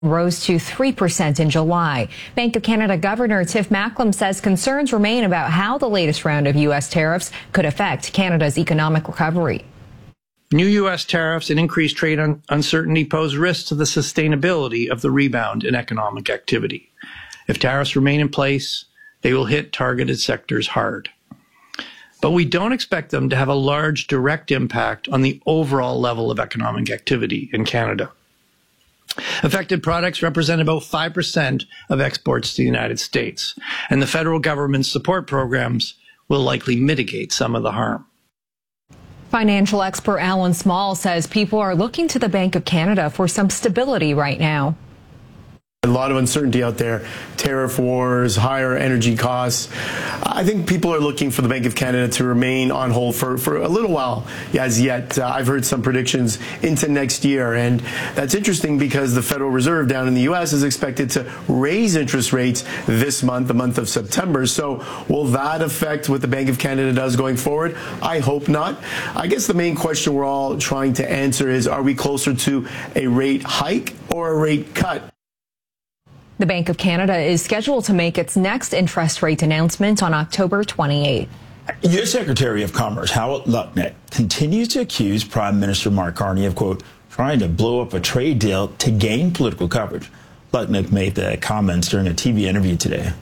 rose to 3% in July. Bank of Canada Governor Tiff Macklem says concerns remain about how the latest round of U.S. tariffs could affect Canada's economic recovery. New U.S. tariffs and increased trade uncertainty pose risks to the sustainability of the rebound in economic activity. If tariffs remain in place, they will hit targeted sectors hard. But we don't expect them to have a large direct impact on the overall level of economic activity in Canada. Affected products represent about 5% of exports to the United States, and the federal government's support programs will likely mitigate some of the harm. Financial expert Alan Small says people are looking to the Bank of Canada for some stability right now. A lot of uncertainty out there, tariff wars, higher energy costs. I think people are looking for the Bank of Canada to remain on hold for a little while as yet. I've heard some predictions into next year, and that's interesting because the Federal Reserve down in the U.S. is expected to raise interest rates this month, the month of September. So will that affect what the Bank of Canada does going forward? I hope not. I guess the main question we're all trying to answer is, are we closer to a rate hike or a rate cut? The Bank of Canada is scheduled to make its next interest rate announcement on October 28th. U.S. Secretary of Commerce Howard Lutnick continues to accuse Prime Minister Mark Carney of, quote, trying to blow up a trade deal to gain political coverage. Lutnick made the comments during a TV interview today.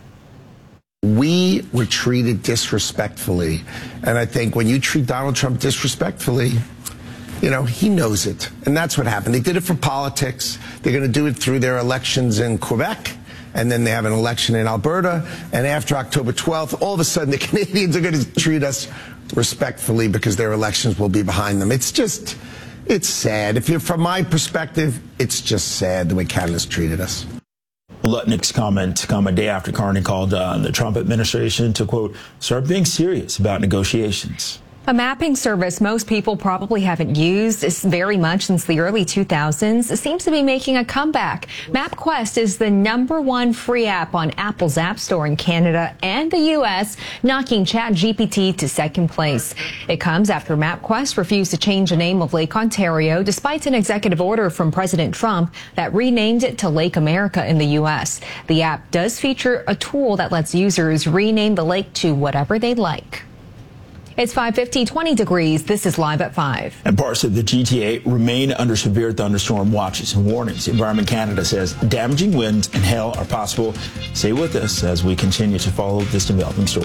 We were treated disrespectfully, and I think when you treat Donald Trump disrespectfully, you know, he knows it. And that's what happened. They did it for politics. They're going to do it through their elections in Quebec. And then they have an election in Alberta. And after October 12th, all of a sudden the Canadians are going to treat us respectfully because their elections will be behind them. It's just, it's sad. From my perspective, it's just sad the way Canada's treated us. Lutnick's comment come a day after Carney called the Trump administration to, quote, start being serious about negotiations. A mapping service most people probably haven't used very much since the early 2000s seems to be making a comeback. MapQuest is the #1 free app on Apple's App Store in Canada and the U.S., knocking ChatGPT to second place. It comes after MapQuest refused to change the name of Lake Ontario despite an executive order from President Trump that renamed it to Lake America in the U.S. The app does feature a tool that lets users rename the lake to whatever they'd like. It's 5:50, 20 degrees. This is Live at 5. And parts of the GTA remain under severe thunderstorm watches and warnings. Environment Canada says damaging winds and hail are possible. Stay with us as we continue to follow this developing story.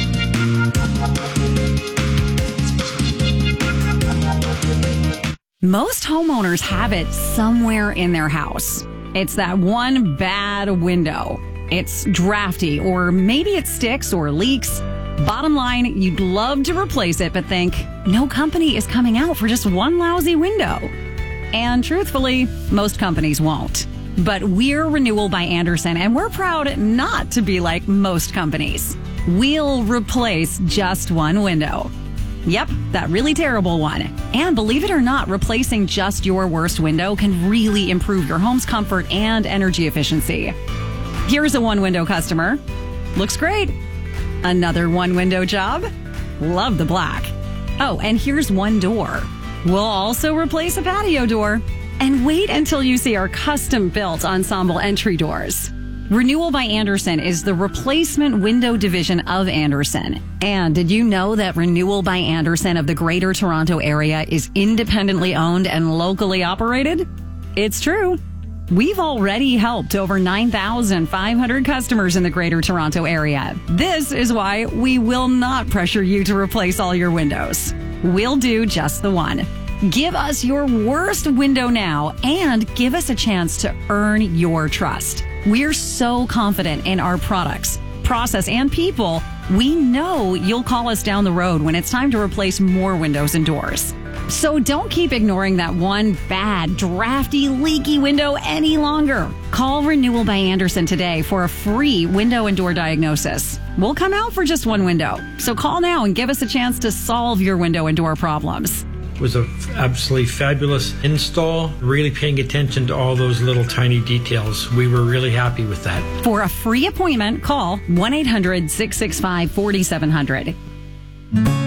Most homeowners have it somewhere in their house. It's that one bad window. It's drafty, or maybe it sticks or leaks. Bottom line, you'd love to replace it, but think, no company is coming out for just one lousy window. And truthfully, most companies won't. But we're Renewal by Andersen, and we're proud not to be like most companies. We'll replace just one window. Yep, that really terrible one. And believe it or not, replacing just your worst window can really improve your home's comfort and energy efficiency. Here's a one-window customer. Looks great. Another one-window job? Love the black. Oh, and here's one door. We'll also replace a patio door. And wait until you see our custom-built ensemble entry doors. Renewal by Andersen is the replacement window division of Andersen. And did you know that Renewal by Andersen of the Greater Toronto Area is independently owned and locally operated? It's true. We've already helped over 9,500 customers in the Greater Toronto Area. This is why we will not pressure you to replace all your windows. We'll do just the one. Give us your worst window now and give us a chance to earn your trust. We're so confident in our products, process, and people. We know you'll call us down the road when it's time to replace more windows and doors. So don't keep ignoring that one bad, drafty, leaky window any longer. Call Renewal by Andersen today for a free window and door diagnosis. We'll come out for just one window. So call now and give us a chance to solve your window and door problems. It was an absolutely fabulous install, really paying attention to all those little tiny details. We were really happy with that. For a free appointment, call 1-800-665-4700.